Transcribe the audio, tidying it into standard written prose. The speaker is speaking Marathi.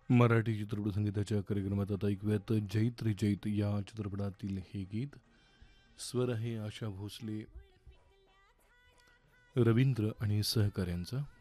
मराठी चित्रपट संगीताच्या कार्यक्रमात आता ऐकूयात जैत रे जैत या चित्रपटातील हे गीत. स्वर आहे आशा भोसले, रवींद्र आणि सहकाऱ्यांचा.